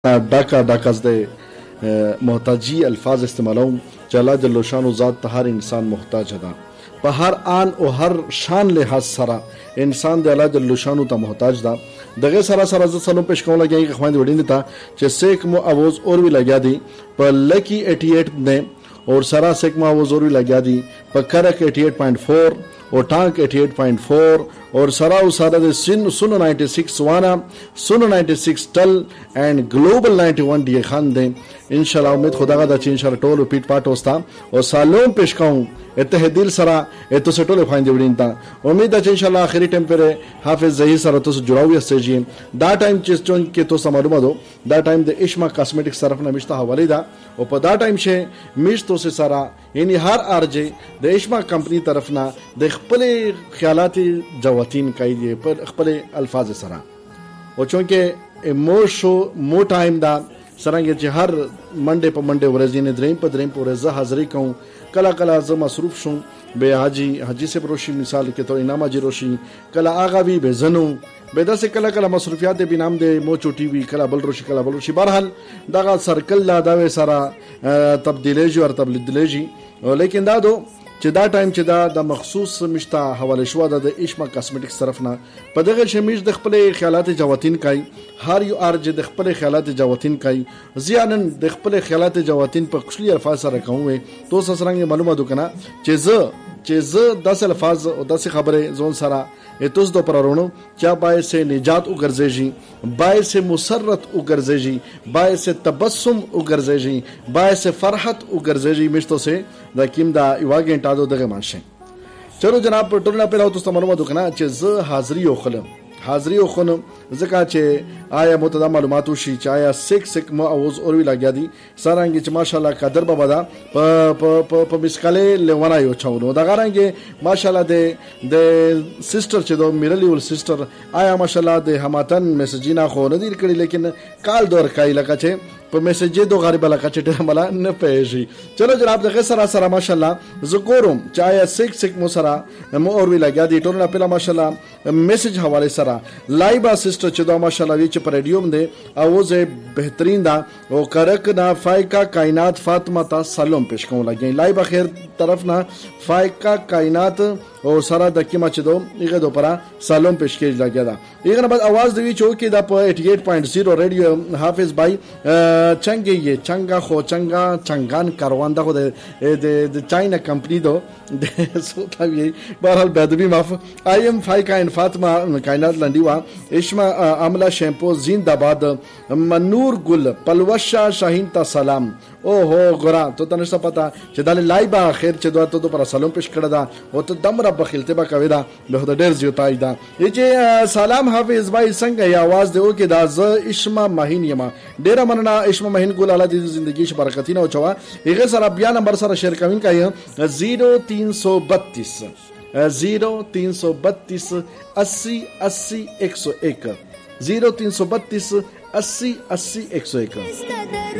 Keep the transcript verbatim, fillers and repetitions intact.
ډاکا ډاکا د محتاجی الفاظ استعمالوم چې الله جل شانو ذات ته هر انسان محتاج ده په هر آن او هر شان لحاظ سره انسان د الله جل شانو ته محتاج ده دغه سره سره ز سلام پېښ کوم لګي خويند وړین ته چې سیک مو اواز اور وی لګیا دی په لکی अठासी ने और सरा सेक मो आवाज और वि लग्या दी په करक अठासी पॉइंट चार और टांक अठासी पॉइंट चार और सरा उसारा दे सिन सुन छियानवे वाना सुन छियानवे टल एंड ग्लोबल इक्यानवे डी खान दे इंशाल्लाह उम्मीद खुदा का द इंशाल्लाह टोल पीट पाट होस्ता और सालों पेश काऊं एते दिल सरा एतो से टोले फाइन देवड़ीन ता उम्मीद है इंशाल्लाह आखिरी टाइम पे हाफिज जहीर सर तो जुड़ाव से दा टाइम चेस चोन के तो मालूम दो दा टाइम दे इश्मा कॉस्मेटिक सरफ न मिश्ता हवाले दा और पदा टाइम से मिश तो से सारा यानी हर आरजे द इश्मा कंपनी तरफ ना द खपले ख्यालाती जवातीन काई दिए पर खपले अल्फाज सरा और चूंकि मो शो मो टाइम दा सरंगे जे हर मंडे पर मंडे वरजी ने द्रेम पर द्रेम पर ज हाजिरी कहूं कला कला ज मसरूफ शूं बे हाजी हाजी से रोशी मिसाल के तो इनामा जी रोशी कला आगा भी बे जनु बेदा से कला कला मसरूफियात भी नाम दे मोचो टीवी कला बल रोशी कला बल रोशी बहरहाल दागा सर्कल ला दावे सारा तब्दीलेजी और तब्दीलेजी लेकिन दा दो چې دا ټایم چې دا د مخصوص مشتا حواله شو د اشما کاسمیټکس طرف نه په دغه شمیش د خپل خیالات جواتین کای هر یو ارج د خپل خیالات جواتین کای زیانن د خپل خیالات جواتین په خپل الفاظ سره کوم تو سسرنګ معلومه دوکنه چې ز چې ز داس الفاظ او داس خبره زون سره اتوس دو پرارونو چا باعث نجات وګرځي باعث مسرت وګرځي باعث تبسم وګرځي باعث فرحت وګرځي مشتو سے د کیم دا یواګن تاسو دغه مانشه چلو جناب په ټولنه په راوته ستاسو معلومات وکنه چې ز حاضری او خلم حاضری او خلم ځکه چې آیا متدا معلوماتو شي چې آیا سیک سیک مو اوز اور وی لګیا دي سارانګ چې ماشاءالله قدر بابا دا په په په مسکاله لونه یو چاونو دا غارانګ ماشاءالله د د سیسټر چې دو میرلی ول سیسټر آیا ماشاءالله د هماتن میسجینا خو نه دی کړی لیکن کال دور کای لکه چې په میسج دو غریب لکه چې ډیر ملا نه پېږي چلو جناب دغه سره سره ماشاءالله زګورم چې آیا سیک سیک مو سره مو اور وی لګیا دي ټول نه پهلا ماشاءالله میسج حواله سره لایو اسسټ چې دا ماشاءالله وی چې پر ریډیوم دی اواز بهترین دا او کرک نا فایکا کائنات فاطمه تا سلام پېښ کوم لګی لایو بخیر طرف نه فایکا کائنات او سره د کیما چې دو یغه دو پرا سلام پېښ کېږي لګیا دا یغه بعد आवाज دی چې کې دا په अठासी पॉइंट शून्य ریډیو حافظ بھائی چنگه یې چنگا خو چنگا چنگان کاروان دا خو د د چاینا کمپنی دو د سوتا وی بهرحال بدبی معاف آی ام فایکا ان فاطمه کائنات لنډیوا اشما عامله شیمپو زنده‌باد منور گل پلوشا شاهین تا سلام او هو غرا تو ته نشته پتا چې دل لایبا خیر چې دوه ته پر سلام پېښ کړه دا او ته دم رب خلته با کوي دا به ډېر زیاتای دا چې سلام حافظ بھائی څنګه یا आवाज دیو کې دا ز اشما ماهین یما ډېر مننه اشما ماهین ګل الله دې زندگی ش برکتینه او چوا هغه سره بیا نمبر سره شیر کوین کای صفر تین سو بتیس صفر تین سو بتیس اسی اسی ایک سو ایک صفر تین سو بتیس اسی اسی ایک سو ایک